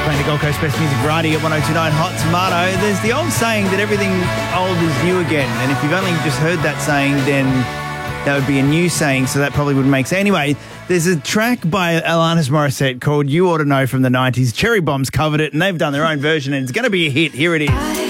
Playing the Gold Coast Best Music Variety at 102.9 Hot Tomato. There's the old saying that everything old is new again. And if you've only just heard that saying, then that would be a new saying, so that probably wouldn't make sense. Anyway, there's a track by Alanis Morissette called You Ought to Know from the 90s. Cherry Bombs covered it, and they've done their own version, and it's going to be a hit. Here it is.